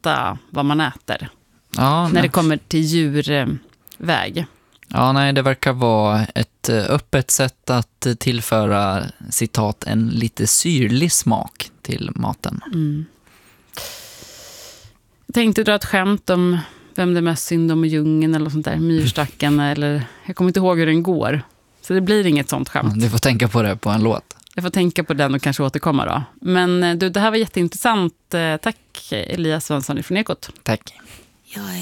veta vad man äter. Ja, När det kommer till djurväg. Ja, nej, det verkar vara ett öppet sätt att tillföra, citat, en lite syrlig smak till maten. Jag tänkte dra ett skämt om vem det är mest synd om i djungeln eller sånt där. Myrstacken eller... Jag kommer inte ihåg hur den går. Så det blir inget sånt skämt. Du får tänka på det på en låt. Jag får tänka på den och kanske återkomma då. Men du, det här var jätteintressant. Tack Elias Svensson från Ekot. Tack. Jag är